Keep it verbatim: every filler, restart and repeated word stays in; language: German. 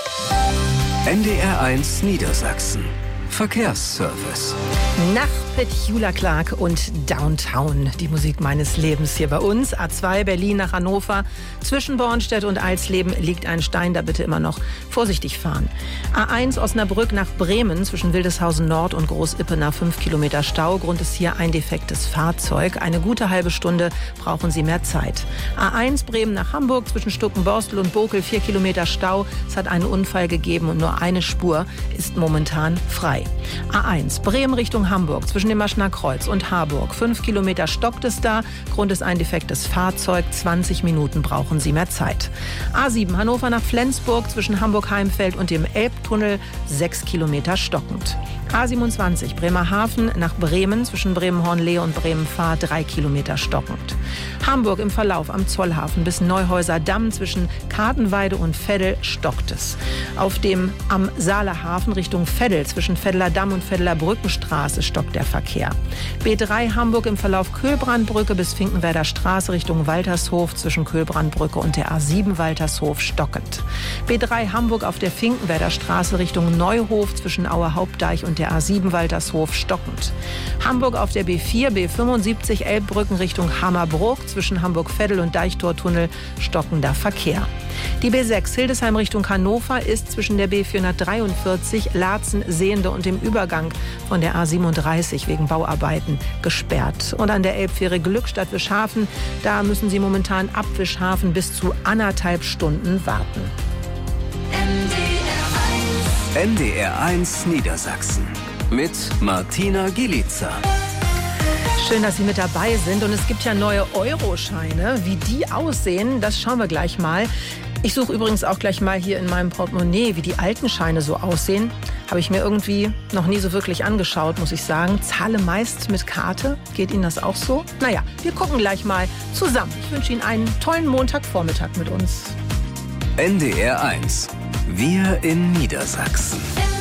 N D R eins Niedersachsen. Verkehrsservice. Nach Petula Clark und Downtown, die Musik meines Lebens hier bei uns. A zwei Berlin nach Hannover. Zwischen Bornstedt und Eisleben liegt ein Stein, da bitte immer noch vorsichtig fahren. A eins Osnabrück nach Bremen zwischen Wildeshausen Nord und Groß-Ippener fünf Kilometer Stau. Grund ist hier ein defektes Fahrzeug. Eine gute halbe Stunde brauchen Sie mehr Zeit. A eins Bremen nach Hamburg zwischen Stuckenborstel und Bokel vier Kilometer Stau. Es hat einen Unfall gegeben und nur eine Spur ist momentan frei. A eins Bremen Richtung Hamburg zwischen dem Maschner Kreuz und Harburg. Fünf Kilometer stockt es da. Grund ist ein defektes Fahrzeug. zwanzig Minuten brauchen Sie mehr Zeit. A sieben Hannover nach Flensburg zwischen Hamburg-Heimfeld und dem Elbtunnel. Sechs Kilometer stockend. A siebenundzwanzig Bremerhaven nach Bremen zwischen Bremen-Hornlehe und Bremen-Fahr. Drei Kilometer stockend. Hamburg im Verlauf am Zollhafen bis Neuhäuser Damm zwischen Kartenweide und Veddel stockt es. Auf dem am Saalehafen Richtung Veddel zwischen Veddeler Damm und Veddeler Brückenstraße stockt der Verkehr. B drei Hamburg im Verlauf Köhlbrandbrücke bis Finkenwerder Straße Richtung Waltershof zwischen Köhlbrandbrücke und der A sieben Waltershof stockend. B drei Hamburg auf der Finkenwerder Straße Richtung Neuhof zwischen Auer Hauptdeich und der A sieben Waltershof stockend. Hamburg auf der B vier B fünfundsiebzig Elbbrücken Richtung Hammerbrook zwischen Hamburg-Veddel und Deichtortunnel stockender Verkehr. Die B sechs Hildesheim Richtung Hannover ist zwischen der B vierhundertdreiundvierzig Laatzen-Sehende und dem Übergang von der A siebenunddreißig wegen Bauarbeiten gesperrt. Und an der Elbfähre Glückstadt Wischhafen, da müssen Sie momentan ab Wischhafen bis zu anderthalb Stunden warten. N D R eins Niedersachsen mit Martina Gielica. Schön, dass Sie mit dabei sind. Und es gibt ja neue Euroscheine. Wie die aussehen, das schauen wir gleich mal. Ich suche übrigens auch gleich mal hier in meinem Portemonnaie, wie die alten Scheine so aussehen. Habe ich mir irgendwie noch nie so wirklich angeschaut, muss ich sagen. Zahle meist mit Karte. Geht Ihnen das auch so? Naja, wir gucken gleich mal zusammen. Ich wünsche Ihnen einen tollen Montagvormittag mit uns. N D R eins. Wir in Niedersachsen.